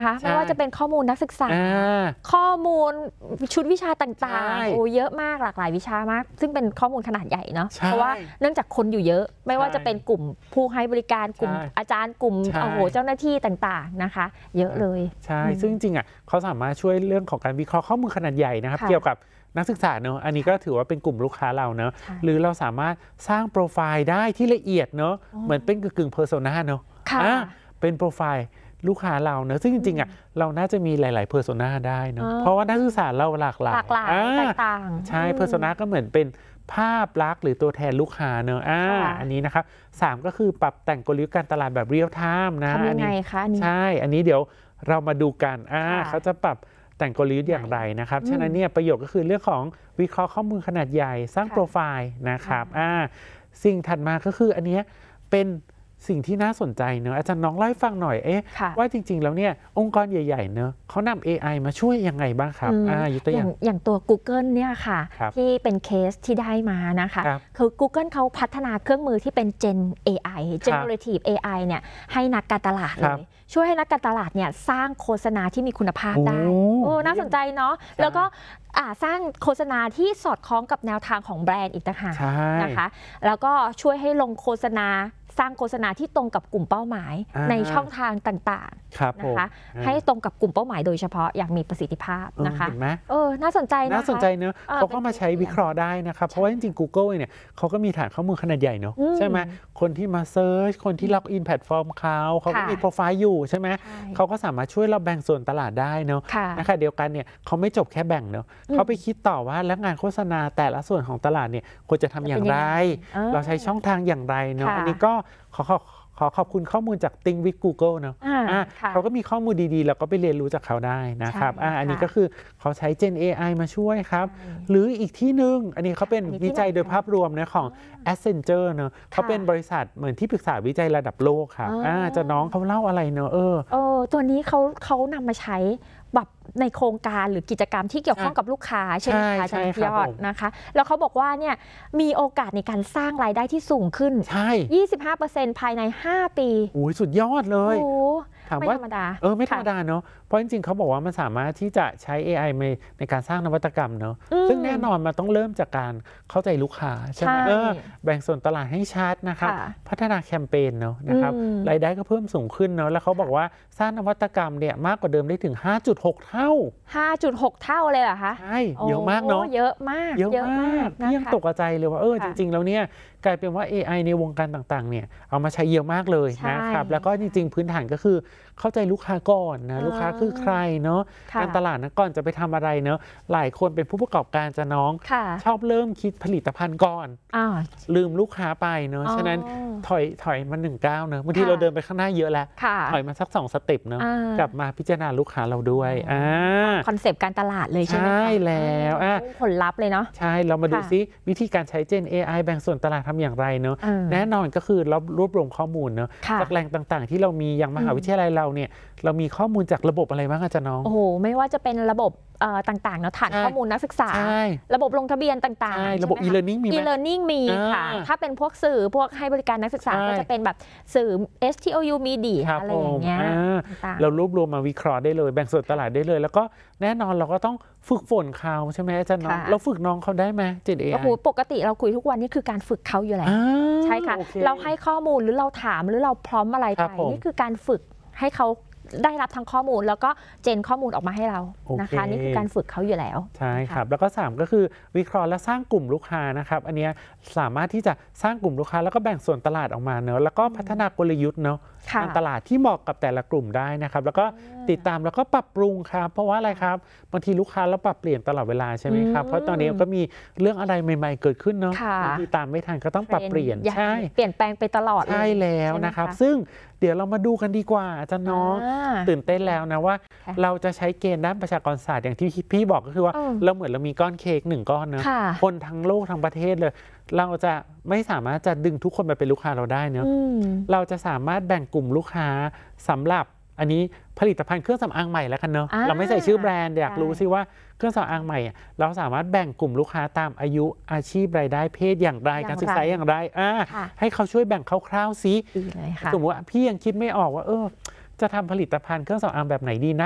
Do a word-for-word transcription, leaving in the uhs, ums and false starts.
คะไม่ว่าจะเป็นข้อมูลนักศึกษาข้อมูลชุดวิชาต่างๆโอ้เยอะมากหลากหลายวิชามากซึ่งเป็นข้อมูลขนาดใหญ่เนาะเพราะว่าเนื่องจากคนอยู่เยอะไม่ว่าจะเป็นกลุ่มผู้ให้บริการกลุ่มอาจารย์กลุ่มโอ้โหเจ้าหน้าที่ต่างๆนะคะเยอะเลยใช่ซึ่งจริงๆอ่ะเขาสามารถช่วยเรื่องของการวิเคราะห์ข้อมูลขนาดใหญ่นะครับเกี่ยวกับนักศึกษาเนอะอันนี้ก็ถือว่าเป็นกลุ่มลูกค้าเราเนอะหรือเราสามารถสร้างโปรไฟล์ได้ที่ละเอียดเนอะเหมือนเป็นกึ่งๆเพอร์โซนาเนอะเป็นโปรไฟล์ลูกค้าเราเนอะซึ่งจริงๆอ่ะเราน่าจะมีหลายๆเพอร์โซนาได้เนอะเพราะว่านักศึกษาเราหลากหลายต่างใช่เพอร์โซนาก็เหมือนเป็นภาพลักษณ์หรือตัวแทนลูกค้าเนอะอ่าอันนี้นะครับสามก็คือปรับแต่งกลยุทธ์การตลาดแบบเรียลไทม์นะทำยังไงคะใช่อันนี้เดี๋ยวเรามาดูกันอ่าเขาจะปรับแต่งกลยุทธ์อย่างไรนะครับฉะนั้นเนี่ยประโยชน์ก็คือเรื่องของวิเคราะห์ข้อมูลขนาดใหญ่สร้างโปรไฟล์นะครับอ่าสิ่งถัดมาก็คืออันนี้เป็นสิ่งที่น่าสนใจเนอะอาจารย์น้องเล่าให้ฟังหน่อยเอ๊ะว่าจริงๆแล้วเนี่ยองค์กรใหญ่ๆเนอะเขานำ เอ ไอ มาช่วยยังไงบ้างครับอ่ายกตัวอย่างอย่างตัว Google เนี่ยค่ะที่เป็นเคสที่ได้มานะคะคือ Google เขาพัฒนาเครื่องมือที่เป็น Gen เอ ไอ Generative เอ ไอ เนี่ยให้นักการตลาดเลยช่วยให้นักการตลาดเนี่ยสร้างโฆษณาที่มีคุณภาพได้โอ้น่าสนใจเนาะแล้วก็สร้างโฆษณาที่สอดคล้องกับแนวทางของแบรนด์อีกต่างหากนะคะแล้วก็ช่วยให้ลงโฆษณาสร้างโฆษณาที่ตรงกับกลุ่มเป้าหมายในช่องทางต่างๆนะคะให้ตรงกับกลุ่มเป้าหมายโดยเฉพาะอย่างมีประสิทธิภาพนะคะเห็นไหมเออน่าสนใจนะน่าสนใจเนอะเขาก็มาใช้วิเคราะห์ได้นะครับเพราะว่าจริงๆ Google เนี่ยเขาก็มีฐานข้อมูลขนาดใหญ่เนอะใช่ไหมคนที่มาเซิร์ชคนที่ล็อกอินแพลตฟอร์มเขาเขาก็มีโปรไฟล์อยู่ใช่ไหมเขาก็สามารถช่วยเราแบ่งส่วนตลาดได้เนอะนะคะเดียวกันเนี่ยเขาไม่จบแค่แบ่งเนอะเขาไปคิดต่อว่าแล้วงานโฆษณาแต่ละส่วนของตลาดเนี่ยควรจะทำอย่างไรเราใช้ช่องทางอย่างไรเนาะอันนี้ก็ขอขอขอบคุณข้อมูลจาก Think with Google เนาะเขาก็มีข้อมูลดีๆเราก็ไปเรียนรู้จากเขาได้นะครับออันนี้ก็คือเขาใช้ Gen เอ ไอ มาช่วยครับหรืออีกที่หนึ่งอันนี้เขาเป็นวิจัยโดยภาพรวมนะของ Accenture เนาะเขาเป็นบริษัทเหมือนที่ปรึกษาวิจัยระดับโลกครับจะน้องเขาเล่าอะไรเนาะเออเออตัวนี้เขาเขานำมาใช้แบบในโครงการหรือกิจกรรมที่เกี่ยวข้องกับลูกค้าใช่ไหมคะอาจารย์ยอดนะคะแล้วเขาบอกว่าเนี่ยมีโอกาสในการสร้างรายได้ที่สูงขึ้น ยี่สิบห้าเปอร์เซ็นต์ ภายในห้าปีโอ้ยสุดยอดเลยถามว่าไม่ธรรมดาเออไม่ธรรมดาเนาะเพราะจริงๆเขาบอกว่ามันสามารถที่จะใช้ เอ ไอ ในในการสร้างนวัตกรรมเนาะซึ่งแน่นอนมันต้องเริ่มจากการเข้าใจลูกค้าใช่ไหมเออแบ่งส่วนตลาดให้ชัดนะครับพัฒนาแคมเปญเนาะนะครับรายได้ก็เพิ่มสูงขึ้นเนาะแล้วเขาบอกว่าสร้างนวัตกรรมเนี่ยมากกว่าเดิมได้ถึง ห้าจุดหก เท่าห้าจุดหก เท่าเลยเหรอคะใช่เยอะมากเนาะเยอะมากเยอะมากพี่ยังตกใจเลยว่าเออจริงๆแล้วเนี่ยกลายเป็นว่า เอ ไอ ในวงการต่างๆเนี่ยเอามาใช้เยอะมากเลยนะครับแล้วก็จริงๆพื้นฐานก็คือเข้าใจลูกค้าก่อนนะลูกค้าคือใครเนาะการตลาดนะก่อนจะไปทำอะไรเนาะหลายคนเป็นผู้ประกอบการจะน้องชอบเริ่มคิดผลิตภัณฑ์ก่อนลืมลูกค้าไปเนาะฉะนั้นถอยถอยมาหนึ่งก้าวเนาะบางทีเราเดินไปข้างหน้าเยอะแล้วถอยมาสักสองสเต็ปเนาะกลับมาพิจารณาลูกค้าเราด้วยคอนเซปต์การตลาดเลยใช่ไหมใช่แล้วผลลัพธ์เลยเนาะใช่เรามาดูซิวิธีการใช้ Gen เอ ไอ แบ่งส่วนตลาดทำอย่างไรเนาะแน่นอนก็คือเรารวบรวมข้อมูลเนาะจากแหล่งต่างๆที่เรามีอย่างมหาวิทยาลัยเราเนี่ยเรามีข้อมูลจากระบบอะไรบ้างอาจารย์น้องโอ้โหไม่ว่าจะเป็นระบบต่างๆเนาะฐานข้อมูลนักศึกษาระบบลงทะเบียนต่างๆระบบ e-learning มีไหม e-learning มีค่ะถ้าเป็นพวกสื่อพวกให้บริการนักศึกษาก็จะเป็นแบบสื่อ เอส ที โอ ยู Media อะไรอย่างเงี้ยเรารวบรวมมาวิเคราะห์ได้เลยแบ่งส่วนตลาดได้เลยแล้วก็แน่นอนเราก็ต้องฝึกฝนเขาใช่ไหมอาจารย์น้องเราฝึกน้องเขาได้ไหม Gen เอ ไอโอ้โหปกติเราคุยทุกวันนี่คือการฝึกเขาอยู่แล้วใช่ค่ะเราให้ข้อมูลหรือเราถามหรือเราพร้อมอะไรไปนี่คือการฝึกให้เขาได้รับทั้งข้อมูลแล้วก็เจนข้อมูลออกมาให้เรานะคะนี่คือการฝึกเขาอยู่แล้วใช่ครับแล้วก็สามก็คือวิเคราะห์และสร้างกลุ่มลูกค้านะครับอันนี้สามารถที่จะสร้างกลุ่มลูกค้าแล้วก็แบ่งส่วนตลาดออกมาเนอะแล้วก็พัฒนากลยุทธ์เนาะการตลาดที่เหมาะกับแต่ละกลุ่มได้นะครับแล้วก็ติดตามแล้วก็ปรับปรุงครับเพราะว่าอะไรครับบางทีลูกค้าเราปรับเปลี่ยนตลอดเวลาใช่ไหมครับเพราะตอนนี้ก็มีเรื่องอะไรใหม่ๆเกิดขึ้นเนาะบางทีตามไม่ทันก็ต้องปรับเปลี่ยนใช่เปลี่ยนแปลงไปตลอดใช่แล้วนะครับซึ่งเดี๋ยวเรามาดูกันดีกว่าอาจารย์น้องตื่นเต้นแล้วนะว่าเราจะใช้เกณฑ์ด้านประชากรศาสตร์อย่างที่พี่บอกก็คือว่าเราเหมือนเรามีก้อนเค้กหนึ่งก้อนเนอะคนทั้งโลกทั้งประเทศเลยเราจะไม่สามารถจะดึงทุกคนไปเป็นลูกค้าเราได้เนอะเราจะสามารถแบ่งกลุ่มลูกค้าสำหรับอันนี้ผลิตภัณฑ์เครื่องสำอางใหม่แล้วกันเนอะเราไม่ใส่ชื่อแบรนด์อยากรู้สิว่าเครื่องสำอางใหม่เราสามารถแบ่งกลุ่มลูกค้าตามอายุอาชีพรายได้เพศอย่างไรการศึกษาอย่างไรอ่าให้เขาช่วยแบ่งคร่าวๆซิสมมติว่าพี่ยังคิดไม่ออกว่าเออจะทำผลิตภัณฑ์เครื่องสำอางแบบไหนดีนะ